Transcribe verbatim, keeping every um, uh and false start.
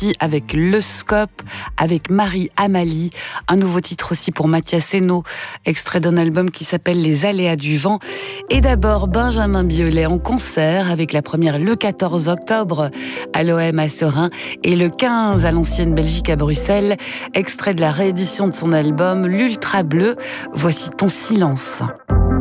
aussi avec Le Scope, avec Marie-Amalie, un nouveau titre aussi pour Mathias Henault, extrait d'un album qui s'appelle Les Aléas du Vent. Et d'abord Benjamin Biolay en concert avec la première le quatorze octobre à l'O M à Serein et le quinze à l'Ancienne Belgique à Bruxelles, extrait de la réédition de son album L'Ultra Bleu. Voici Ton silence.